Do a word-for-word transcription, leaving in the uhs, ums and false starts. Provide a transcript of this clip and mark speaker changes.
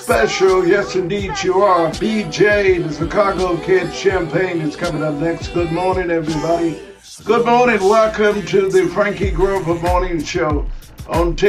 Speaker 1: Special, yes indeed you are. B J, the Chicago Kid Champagne is coming up next. Good morning, everybody. Good morning. Welcome to the Frankie Grover Morning Show on T